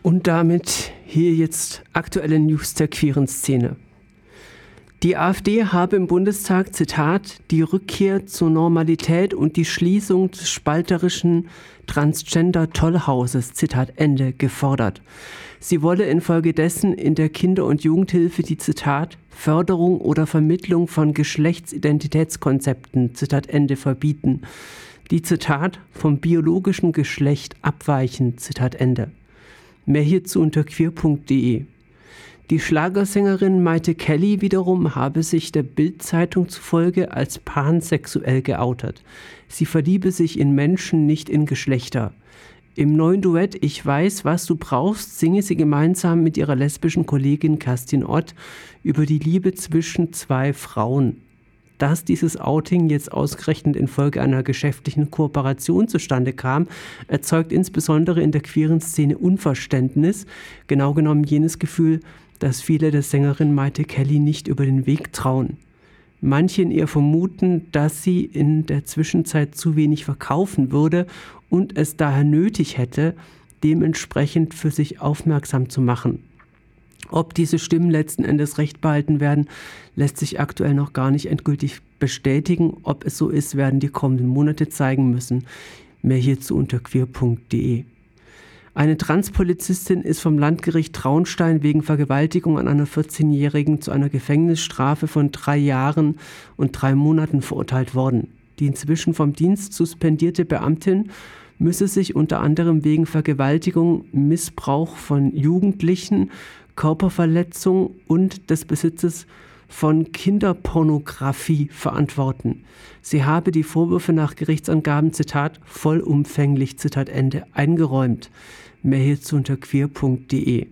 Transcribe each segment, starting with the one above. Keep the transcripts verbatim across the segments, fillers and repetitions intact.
Und damit hier jetzt aktuelle News der queeren Szene. Die AfD habe im Bundestag, Zitat, die Rückkehr zur Normalität und die Schließung des spalterischen Transgender-Tollhauses, Zitat Ende, gefordert. Sie wolle infolgedessen in der Kinder- und Jugendhilfe die, Zitat, Förderung oder Vermittlung von Geschlechtsidentitätskonzepten, Zitat Ende, verbieten, die, Zitat, vom biologischen Geschlecht abweichen, Zitat Ende. Mehr hierzu unter queer punkt de. Die Schlagersängerin Mayte Kelly wiederum habe sich der Bild-Zeitung zufolge als pansexuell geoutet. Sie verliebe sich in Menschen, nicht in Geschlechter. Im neuen Duett Ich weiß, was du brauchst singe sie gemeinsam mit ihrer lesbischen Kollegin Kerstin Ott über die Liebe zwischen zwei Frauen. Dass dieses Outing jetzt ausgerechnet infolge einer geschäftlichen Kooperation zustande kam, erzeugt insbesondere in der queeren Szene Unverständnis, genau genommen jenes Gefühl, dass viele der Sängerin Mayte Kelly nicht über den Weg trauen. Manche in ihr vermuten, dass sie in der Zwischenzeit zu wenig verkaufen würde und es daher nötig hätte, dementsprechend für sich aufmerksam zu machen. Ob diese Stimmen letzten Endes recht behalten werden, lässt sich aktuell noch gar nicht endgültig bestätigen. Ob es so ist, werden die kommenden Monate zeigen müssen. Mehr hierzu unter queer punkt de. Eine Transpolizistin ist vom Landgericht Traunstein wegen Vergewaltigung an einer vierzehnjährigen zu einer Gefängnisstrafe von drei Jahren und drei Monaten verurteilt worden. Die inzwischen vom Dienst suspendierte Beamtin müsse sich unter anderem wegen Vergewaltigung, Missbrauch von Jugendlichen, Körperverletzung und des Besitzes von Kinderpornografie verantworten. Sie habe die Vorwürfe nach Gerichtsangaben, Zitat, vollumfänglich, Zitat Ende, eingeräumt. Mehr hierzu unter queer punkt de.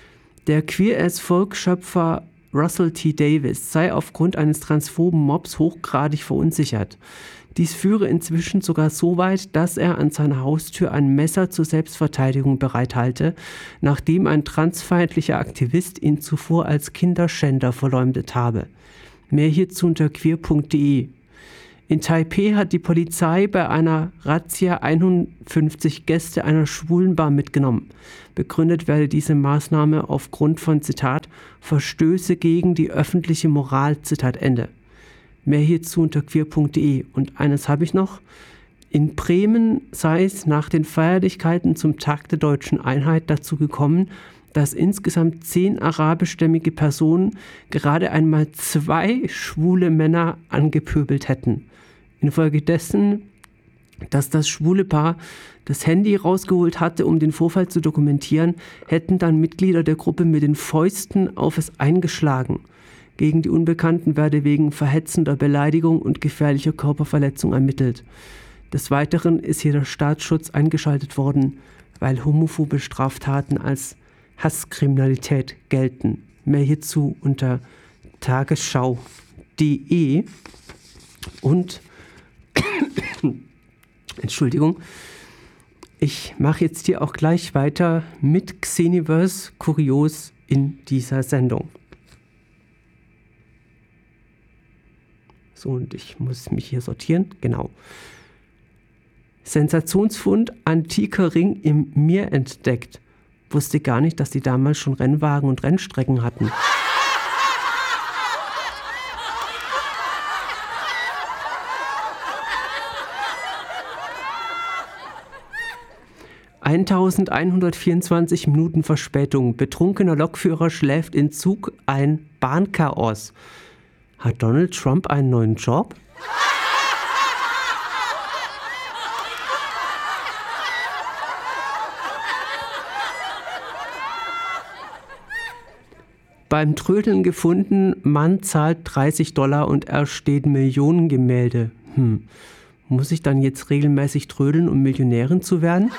Der Queer-as-Folk-Schöpfer Russell T. Davis sei aufgrund eines transphoben Mobs hochgradig verunsichert. Dies führe inzwischen sogar so weit, dass er an seiner Haustür ein Messer zur Selbstverteidigung bereithalte, nachdem ein transfeindlicher Aktivist ihn zuvor als Kinderschänder verleumdet habe. Mehr hierzu unter queer punkt de. In Taipeh hat die Polizei bei einer Razzia einundfünfzig Gäste einer Schwulenbar mitgenommen. Begründet werde diese Maßnahme aufgrund von, Zitat, Verstöße gegen die öffentliche Moral, Zitat Ende. Mehr hierzu unter queer punkt de. Und eines habe ich noch. In Bremen sei es nach den Feierlichkeiten zum Tag der Deutschen Einheit dazu gekommen, dass insgesamt zehn arabischstämmige Personen gerade einmal zwei schwule Männer angepöbelt hätten. Infolgedessen, dass das schwule Paar das Handy rausgeholt hatte, um den Vorfall zu dokumentieren, hätten dann Mitglieder der Gruppe mit den Fäusten auf es eingeschlagen. Gegen die Unbekannten werde wegen verhetzender Beleidigung und gefährlicher Körperverletzung ermittelt. Des Weiteren ist hier der Staatsschutz eingeschaltet worden, weil homophobe Straftaten als Hasskriminalität gelten. Mehr hierzu unter tagesschau punkt de und Entschuldigung, ich mache jetzt hier auch gleich weiter mit Xeniverse Kurios in dieser Sendung. So, und ich muss mich hier sortieren, genau. Sensationsfund, antiker Ring im Meer entdeckt. Wusste gar nicht, dass die damals schon Rennwagen und Rennstrecken hatten. eintausendeinhundertvierundzwanzig Minuten Verspätung. Betrunkener Lokführer schläft in Zug ein. Bahnchaos. Hat Donald Trump einen neuen Job? Beim Trödeln gefunden, Mann zahlt dreißig Dollar und ersteht Millionengemälde. Hm, muss ich dann jetzt regelmäßig trödeln, um Millionärin zu werden?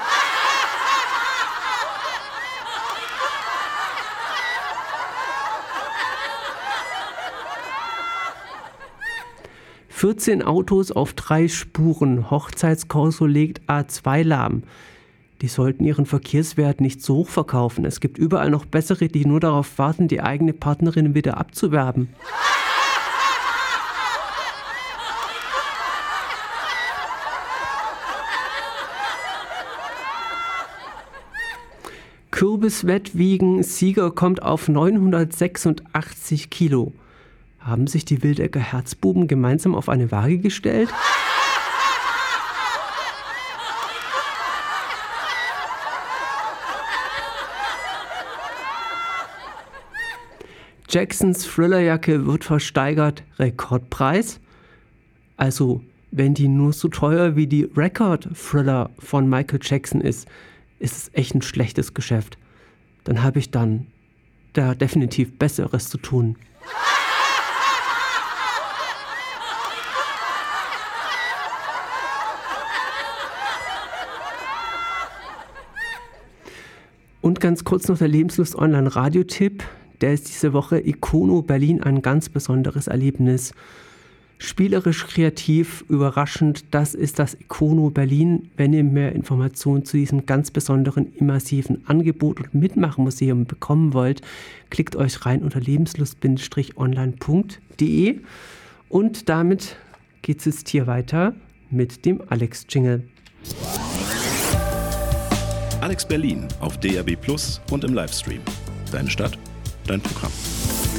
vierzehn Autos auf drei Spuren. Hochzeitskorso legt A zwei lahm. Die sollten ihren Verkehrswert nicht so hoch verkaufen. Es gibt überall noch bessere, die nur darauf warten, die eigene Partnerin wieder abzuwerben. Kürbiswettwiegen, Sieger kommt auf neunhundertsechsundachtzig Kilo. Haben sich die Wildecker Herzbuben gemeinsam auf eine Waage gestellt? Jacksons Thrillerjacke wird versteigert, Rekordpreis. Also, wenn die nur so teuer wie die Record-Thriller von Michael Jackson ist, ist es echt ein schlechtes Geschäft. Dann habe ich dann da definitiv Besseres zu tun. Und ganz kurz noch der Lebenslust Online-Radio-Tipp. Der ist diese Woche Ikono Berlin, ein ganz besonderes Erlebnis. Spielerisch, kreativ, überraschend, das ist das Ikono Berlin. Wenn ihr mehr Informationen zu diesem ganz besonderen, immersiven Angebot und Mitmachmuseum bekommen wollt, klickt euch rein unter lebenslust online punkt de. Und damit geht es jetzt hier weiter mit dem Alex-Jingle. Alex Berlin auf D A B Plus und im Livestream. Deine Stadt, dein Programm.